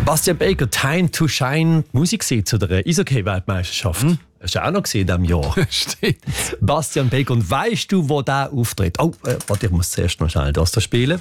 Bastian Baker, Time to Shine, Musik zu der Eishockey-Weltmeisterschaft. Hast du auch noch gesehen in diesem Jahr? Stimmt. Bastian Baker, und weißt du, wo der auftritt? Oh, warte, ich muss zuerst noch schnell das spielen.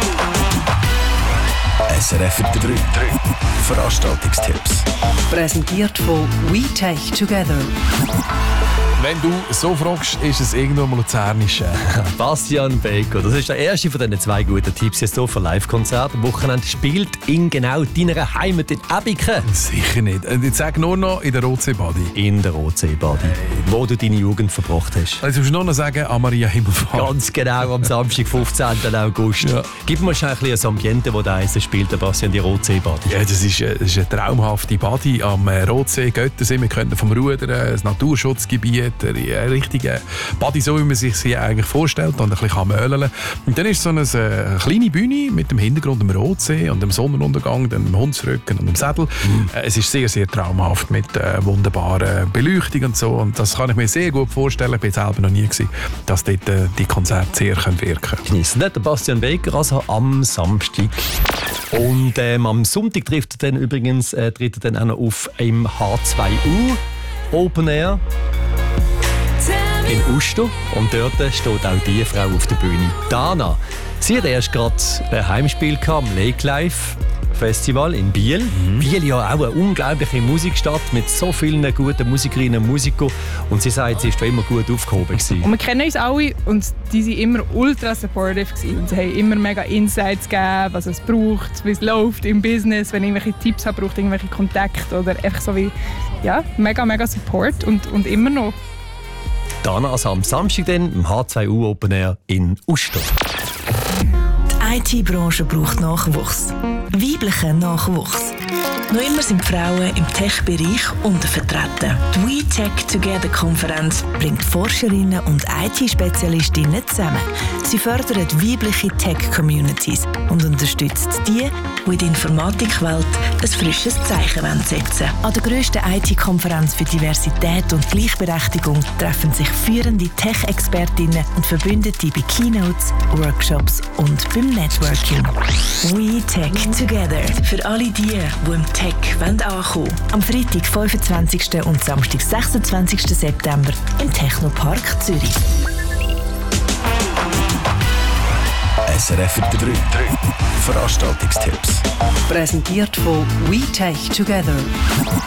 SRF 3. Veranstaltungstipps. Präsentiert von WeTech Together. Wenn du so fragst, ist es irgendwo mal luzernisch. Bastian Baker, das ist der erste von diesen 2 guten Tipps jetzt hier für Live-Konzert. Am Wochenende spielt in genau deiner Heimat in Abiken. Sicher nicht. Und jetzt sag nur noch in der Rotsee-Badi. In der Rotsee-Badi, wo du deine Jugend verbracht hast. Also musst du nur noch sagen, an Maria Himmelfahrt. Ganz genau, am Samstag, 15. August. Ja. Gib mir schon ein bisschen das Ambiente, das da spielt, der Bastian, die Rotsee-Badi. Ja, das ist eine traumhafte Badi am Rotsee Göttensee. Wir können vom Rudern, ein Naturschutzgebiet, eine richtige Badi, so wie man sich sie eigentlich vorstellt, und ein bisschen möhlen kann. Und dann ist so eine kleine Bühne mit dem Hintergrund am Rotsee und dem Sonnenuntergang, dem Hunsrücken und dem Sädel. Es ist sehr, sehr traumhaft mit wunderbarer Beleuchtung und so. Und das kann ich mir sehr gut vorstellen. Ich bin selber noch nie gewesen, dass dort die Konzerte sehr wirken können. Genießen nicht der Bastian Baker, also am Samstag. Und am Sonntag tritt er dann übrigens tritt er dann auch noch auf im H2U Open Air in Uster. Und dort steht auch die Frau auf der Bühne. Dana. Sie hat erst gerade ein Heimspiel am Lake Life Festival in Biel. Biel ja auch eine unglaubliche Musikstadt mit so vielen guten Musikerinnen und Musikern. Und sie sagt, sie war immer gut aufgehoben gewesen. Und wir kennen uns alle und die waren immer ultra supportive gewesen. Und sie haben immer mega Insights gegeben, was es braucht, wie es läuft im Business, wenn ich irgendwelche Tipps habe, braucht irgendwelche Kontakte oder einfach so wie, ja, mega, mega Support und immer noch. Dann also am Samstag dann im H2U Open Air in Uster. Die IT-Branche braucht Nachwuchs. Weiblichen Nachwuchs. Noch immer sind Frauen im Tech-Bereich untervertreten. Die WeTech Together Konferenz bringt Forscherinnen und IT-Spezialistinnen zusammen. Sie fördert weibliche Tech-Communities und unterstützt die in der Informatikwelt ein frisches Zeichen setzen wollen. An der grössten IT-Konferenz für Diversität und Gleichberechtigung treffen sich führende Tech-Expertinnen und Verbündete bei Keynotes, Workshops und beim Networking. WeTech Together. Für alle die im Tech ankommen wollen. Am Freitag, 25. und Samstag, 26. September im Technopark Zürich. SRF 3. Veranstaltungstipps. Präsentiert von WeTech Together.